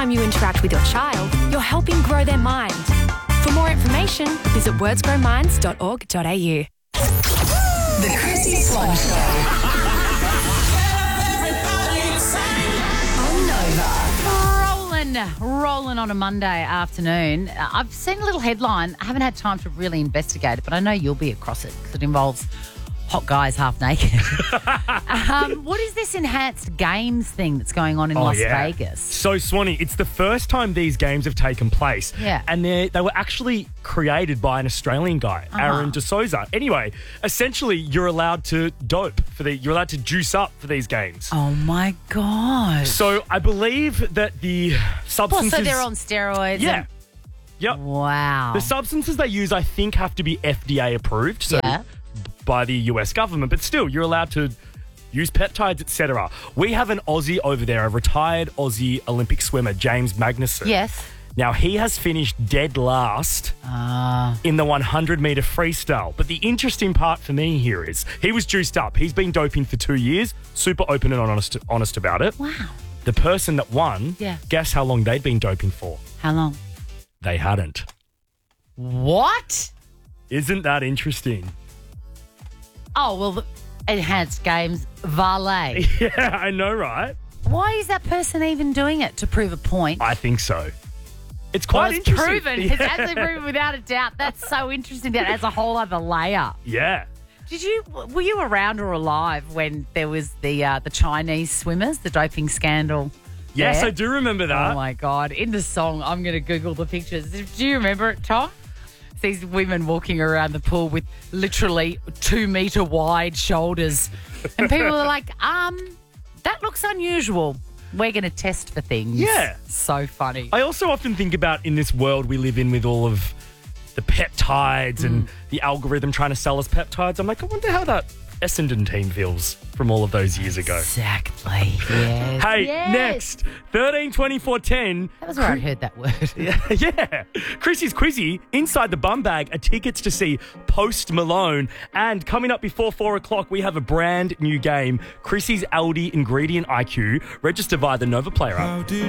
time you interact with your child, you're helping grow their mind. For more information, visit wordsgrowminds.org.au. The Chrissy Slime Show. On Nova. Rolling on a Monday afternoon. I've seen a little headline. I haven't had time to really investigate it, but I know you'll be across it because it involves hot guys half naked. What is this enhanced games thing that's going on in Las Vegas? So, Swanee, it's the first time these games have taken place. Yeah. And they were actually created by an Australian guy, Aaron DeSouza. Anyway, essentially, you're allowed to dope you're allowed to juice up for these games. Oh, my God. So, I believe that the substances... So they're on steroids? Yeah. Yep. Wow. The substances they use, I think, have to be FDA approved. So by the US government, but still, you're allowed to use peptides, etc. We have an Aussie over there, a retired Aussie Olympic swimmer, James Magnuson. Yes. Now, he has finished dead last in the 100-metre freestyle. But the interesting part for me here is he was juiced up. He's been doping for 2 years, super open and honest about it. Wow. The person that won, guess how long they'd been doping for? How long? They hadn't. What? Isn't that interesting? Oh, well, the enhanced games, valet. Yeah, I know, right? Why is that person even doing it? To prove a point? I think so. It's quite it's interesting. proven. It's actually proven without a doubt. That's so interesting. That adds a whole other layer. Yeah. Were you around or alive when there was the Chinese swimmers, the doping scandal? Yes, there? I do remember that. Oh, my God. In the song, I'm going to Google the pictures. Do you remember it, Tom? These women walking around the pool with literally 2 metre wide shoulders. And people are like, that looks unusual. We're going to test for things. Yeah. So funny. I also often think about in this world we live in with all of the peptides and the algorithm trying to sell us peptides. I'm like, I wonder how that Essendon team feels from all of those years ago. Exactly. Yes. Hey, yes. next, 13 24 10. That was where I heard that word. Yeah. Chrissy's Quizzy, inside the bum bag, are tickets to see Post Malone. And coming up before 4 o'clock, we have a brand new game, Chrissy's Aldi Ingredient IQ. Register via the Nova Player app.